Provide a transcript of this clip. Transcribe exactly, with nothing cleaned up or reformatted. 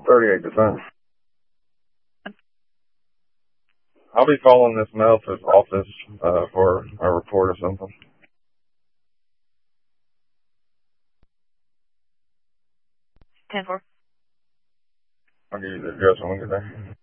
thirty-eight percent. I'll be calling this Memphis office uh, for a report or something. ten four. I'll give you the address when we get there.